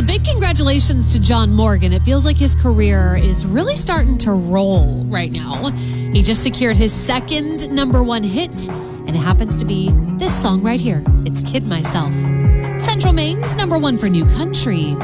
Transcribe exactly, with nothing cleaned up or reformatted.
big congratulations to John Morgan. It feels like his career is really starting to roll right now. He just secured his second number one hit, and it happens to be this song right here. It's Kid Myself. Central Maine's number one for new country.